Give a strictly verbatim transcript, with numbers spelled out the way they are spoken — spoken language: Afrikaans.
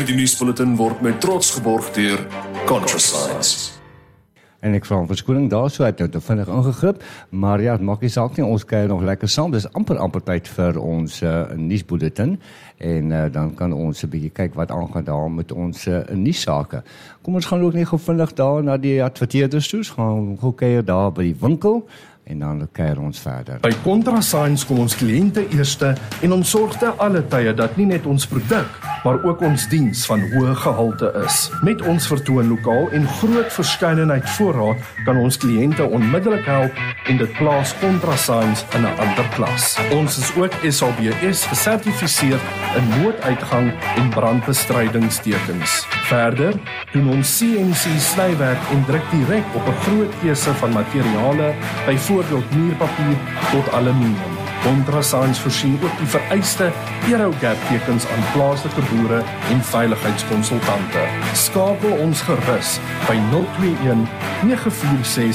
Hierdie nuusbulletin word met trots geborg deur ContraScience. En ek vra om verskoning daar, so het nou te vinnig ingegrip, maar ja, het maak nie saak nie, ons kuier nog lekker saam, dis amper amper tyd vir ons uh, nuusbulletin, en uh, dan kan ons 'n bietjie kyk wat aangaan daar met ons uh, nuussake. Kom ons gaan ook net gou vinnig daar na die adverteerders toe, gaan gou kuier daar by die winkel, en dan kuier ons verder. By ContraScience kom ons kliënte eerste en ons sorg te alle tye dat nie net ons produk, maar ook ons diens van hoë gehalte is. Met ons vertoonlokaal en groot verskeidenheid voorraad kan ons kliënte onmiddellik help en dit plaas ContraScience in 'n ander klas. Ons is ook S A B S gesertifiseer in nooduitgang en brandbestrydingstekens. Verder doen ons C N C snywerk en druk direk op 'n groot keuse van materiale, byvoorbeeld muurpapier tot aluminium. ContraScience voorsien ook die vereiste Aerogap tekens aan plaaslike boere en veiligheidskonsultante. Skakel ons gerus by nul twee een nege vier ses